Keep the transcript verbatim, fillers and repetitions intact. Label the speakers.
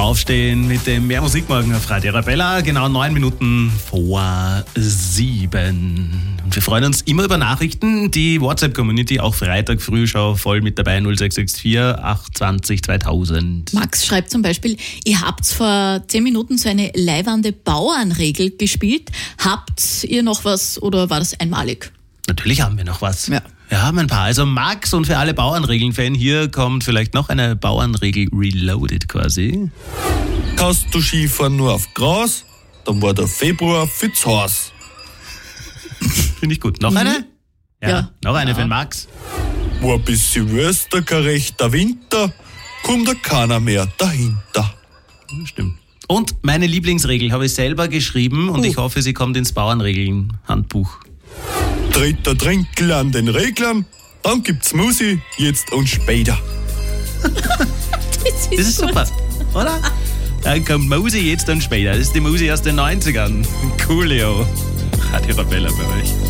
Speaker 1: Aufstehen mit dem Mehr Musikmorgen auf Radio Arabella. Genau neun Minuten vor sieben. Und wir freuen uns immer über Nachrichten. Die WhatsApp-Community, auch Freitag Frühschau, voll mit dabei. null sechs sechs vier acht zwei null zweitausend.
Speaker 2: Max schreibt zum Beispiel, ihr habt vor zehn Minuten so eine leiwande Bauernregel gespielt. Habt ihr noch was oder war das einmalig?
Speaker 1: Natürlich haben wir noch was.
Speaker 2: Ja.
Speaker 1: Wir haben ein paar. Also Max, und für alle Bauernregeln-Fan, hier kommt vielleicht noch eine Bauernregel reloaded quasi.
Speaker 3: Kannst du Skifahren nur auf Gras, dann war der Februar viel zu heiß.
Speaker 1: Finde ich gut. Noch
Speaker 2: Mhm.
Speaker 1: eine? Ja,
Speaker 2: Ja.
Speaker 1: noch eine
Speaker 2: Ja.
Speaker 1: für den Max.
Speaker 3: War bis Silvester kein rechter Winter, kommt da keiner mehr dahinter.
Speaker 1: Stimmt. Und meine Lieblingsregel habe ich selber geschrieben und
Speaker 2: Uh.
Speaker 1: ich hoffe, sie kommt ins Bauernregeln-Handbuch.
Speaker 3: Dritter Trinkel an den Reglern, dann gibt's Musi, jetzt und später.
Speaker 2: Das ist,
Speaker 1: Das ist
Speaker 2: gut.
Speaker 1: super, oder? Dann kommt Musi jetzt und später. Das ist die Musi aus den neunzigern. Coolio. Radio Arabella bei euch.